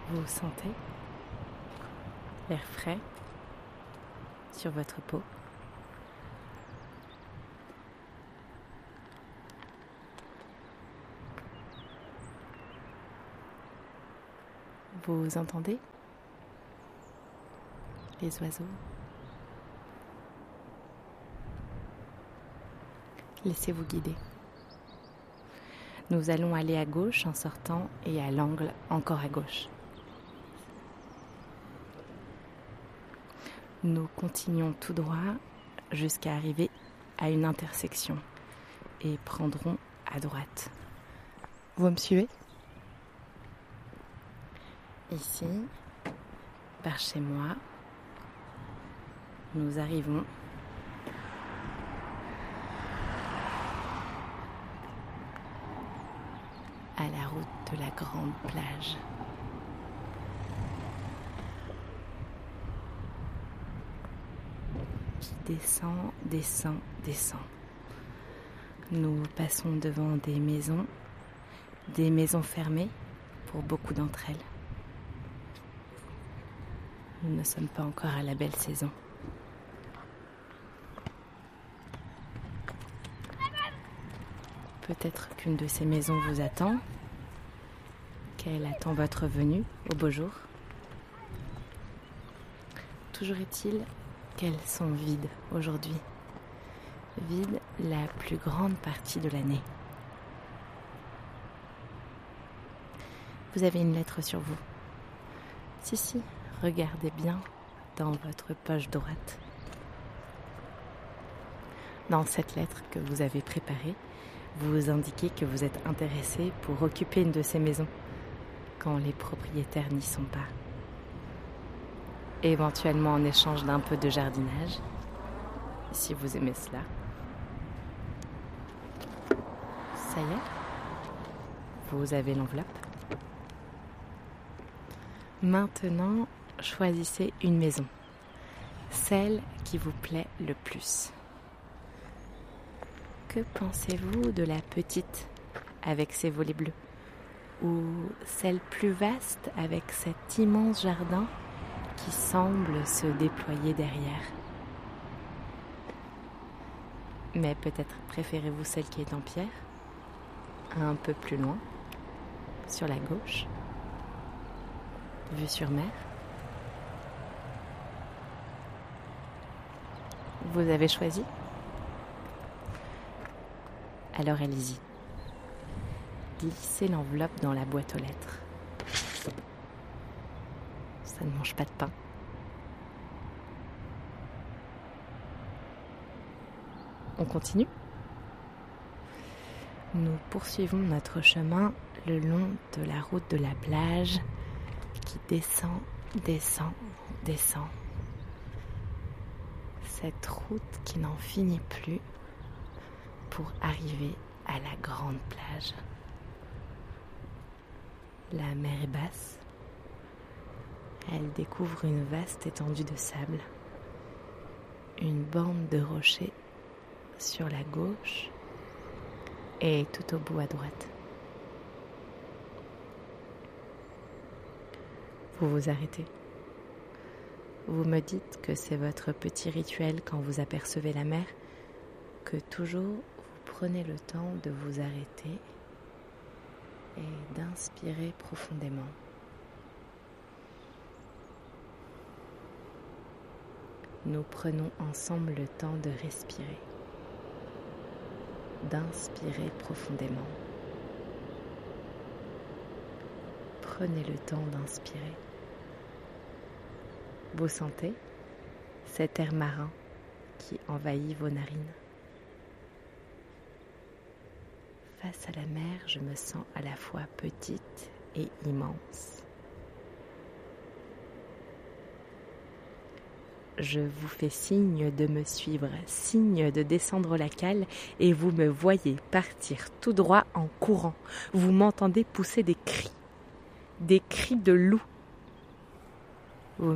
Vous sentez l'air frais sur votre peau. Vous entendez les oiseaux. Laissez-vous guider. Nous allons aller à gauche en sortant et à l'angle encore à gauche. Nous continuons tout droit jusqu'à arriver à une intersection et prendrons à droite. Vous me suivez ? Ici, par chez moi, nous arrivons à la route de la grande plage. Qui descend. Nous passons devant des maisons fermées pour beaucoup d'entre elles. Nous ne sommes pas encore à la belle saison. Peut-être qu'une de ces maisons vous attend, qu'elle attend votre venue au beau jour. Toujours est-il qu'elles sont vides aujourd'hui. Vides la plus grande partie de l'année. Vous avez une lettre sur vous. Si, regardez bien dans votre poche droite. Dans cette lettre que vous avez préparée, vous indiquez que vous êtes intéressé pour occuper une de ces maisons quand les propriétaires n'y sont pas. Éventuellement en échange d'un peu de jardinage, si vous aimez cela. Ça y est, vous avez l'enveloppe. Maintenant, choisissez une maison, celle qui vous plaît le plus. Que pensez-vous de la petite avec ses volets bleus ou celle plus vaste avec cet immense jardin qui semble se déployer derrière? Mais peut-être préférez-vous celle qui est en pierre, un peu plus loin, sur la gauche, vue sur mer. Vous avez choisi ? Alors allez-y. Glissez l'enveloppe dans la boîte aux lettres. Ça ne mange pas de pain. On continue ? Nous poursuivons notre chemin le long de la route de la plage qui descend. Cette route qui n'en finit plus pour arriver à la grande plage. La mer est basse. Elle découvre une vaste étendue de sable, une bande de rochers sur la gauche et tout au bout à droite. Vous vous arrêtez. Vous me dites que c'est votre petit rituel quand vous apercevez la mer, que toujours vous prenez le temps de vous arrêter et d'inspirer profondément. Nous prenons ensemble le temps de respirer, d'inspirer profondément. Prenez le temps d'inspirer. Vous sentez cet air marin qui envahit vos narines. Face à la mer, je me sens à la fois petite et immense. Je vous fais signe de me suivre, signe de descendre la cale et vous me voyez partir tout droit en courant. Vous m'entendez pousser des cris de loup. Vous me suivez ?